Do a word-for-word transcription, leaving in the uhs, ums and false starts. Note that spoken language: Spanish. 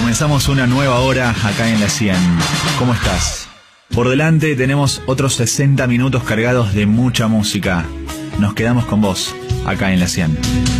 Comenzamos una nueva hora acá en la cien. ¿Cómo estás? Por delante tenemos otros sesenta minutos cargados de mucha música. Nos quedamos con vos acá en la cien.